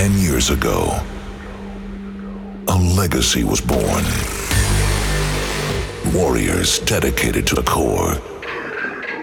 10 years ago, a legacy was born. Warriors dedicated to the core,